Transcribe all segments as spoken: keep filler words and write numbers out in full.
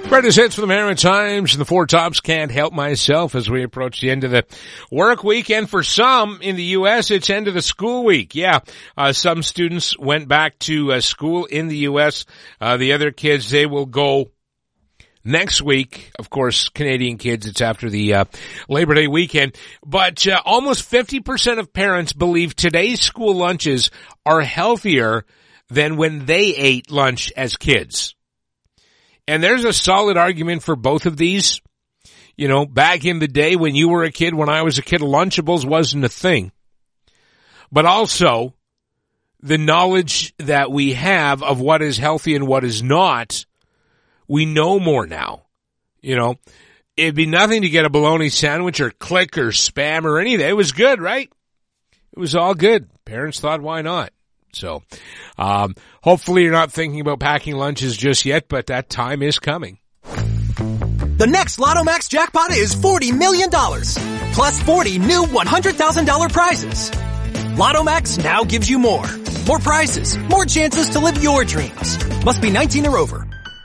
Greatest hits for the Maritimes and the Four Tops. Can't help myself as we approach the end of the work week. And for some in the U S, it's end of the school week. Yeah, uh, some students went back to uh, school in the U S. Uh, the other kids, they will go next week. Of course, Canadian kids, it's after the uh, Labor Day weekend. But uh, almost fifty percent of parents believe today's school lunches are healthier than when they ate lunch as kids. And there's a solid argument for both of these. You know, back in the day when you were a kid, when I was a kid, Lunchables wasn't a thing. But also, the knowledge that we have of what is healthy and what is not, we know more now. You know, it'd be nothing to get a bologna sandwich or Click or Spam or anything. It was good, right? It was all good. Parents thought, why not? So, um, hopefully you're not thinking about packing lunches just yet, but that time is coming. The next Lotto Max jackpot is forty million dollars, plus forty new one hundred thousand dollars prizes. Lotto Max now gives you more. More prizes, more chances to live your dreams. Must be nineteen or over.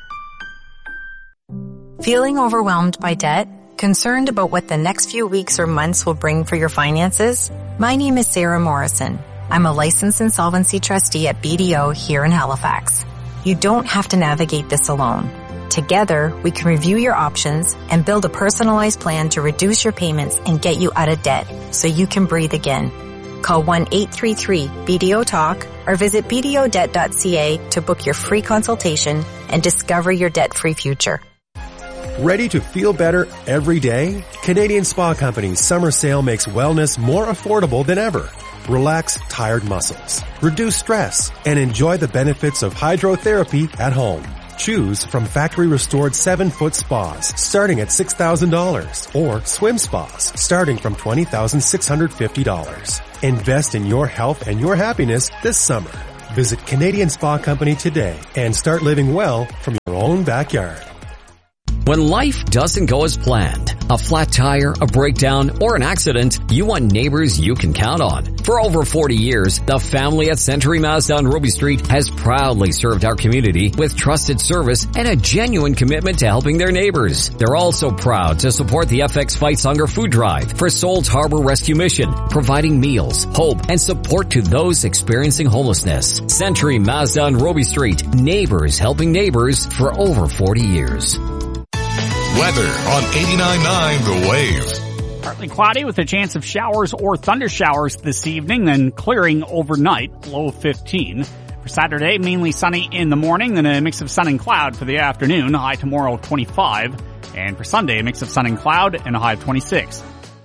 Feeling overwhelmed by debt? Concerned about what the next few weeks or months will bring for your finances? My name is Sarah Morrison. I'm a licensed insolvency trustee at B D O here in Halifax. You don't have to navigate this alone. Together, we can review your options and build a personalized plan to reduce your payments and get you out of debt so you can breathe again. Call one eight three three B D O talk or visit b d o debt dot c a to book your free consultation and discover your debt-free future. Ready to feel better every day? Canadian Spa Company's summer sale makes wellness more affordable than ever. Relax tired muscles, reduce stress, and enjoy the benefits of hydrotherapy at home. Choose from factory-restored seven-foot spas starting at six thousand dollars or swim spas starting from twenty thousand six hundred fifty dollars. Invest in your health and your happiness this summer. Visit Canadian Spa Company today and start living well from your own backyard. When life doesn't go as planned, a flat tire, a breakdown, or an accident, you want neighbors you can count on. For over forty years, the family at Century Mazda on Ruby Street has proudly served our community with trusted service and a genuine commitment to helping their neighbors. They're also proud to support the F X Fights Hunger Food Drive for Souls Harbor Rescue Mission, providing meals, hope, and support to those experiencing homelessness. Century Mazda on Ruby Street, neighbors helping neighbors for over forty years. Weather on eighty-nine point nine The Wave. Partly cloudy with a chance of showers or thunder showers this evening, then clearing overnight, low fifteen. For Saturday, mainly sunny in the morning, then a mix of sun and cloud for the afternoon, high tomorrow twenty-five. And for Sunday, a mix of sun and cloud and a high of twenty-six.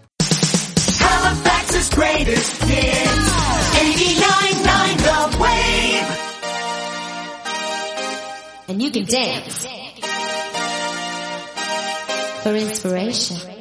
Halifax's greatest hits, eighty-nine point nine The Wave. And you can dance for inspiration.